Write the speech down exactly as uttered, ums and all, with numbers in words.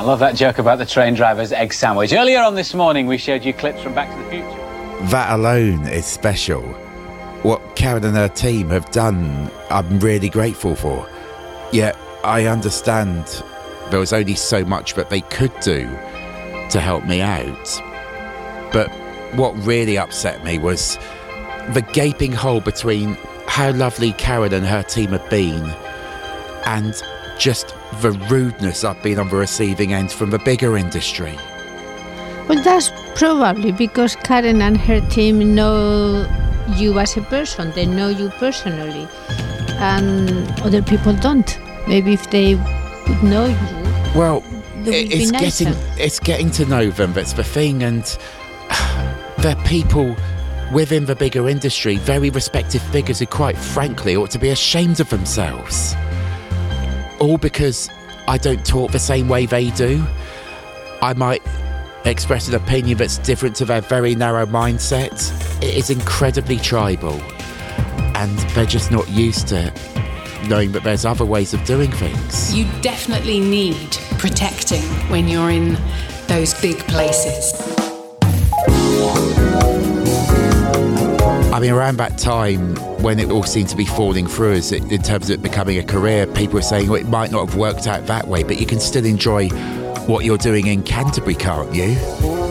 love that joke about the train driver's egg sandwich. Earlier on this morning, we showed you clips from Back to the Future. That alone is special. What Karen and her team have done, I'm really grateful for. Yet, I understand there was only so much that they could do to help me out. But what really upset me was the gaping hole between how lovely Karen and her team have been and just the rudeness I've been on the receiving end from the bigger industry. Well, that's probably because Karen and her team know you as a person. They know you personally, and other people don't. Maybe if they would know you, well, they would it's be nicer. getting it's getting to know them that's the thing, and they're people within the bigger industry, very respected figures who, quite frankly, ought to be ashamed of themselves. All because I don't talk the same way they do. I might express an opinion that's different to their very narrow mindset. It is incredibly tribal, and they're just not used to knowing that there's other ways of doing things. You definitely need protecting when you're in those big places. I mean, around that time, when it all seemed to be falling through us in terms of it becoming a career, people were saying, well, it might not have worked out that way, but you can still enjoy what you're doing in Canterbury, can't you?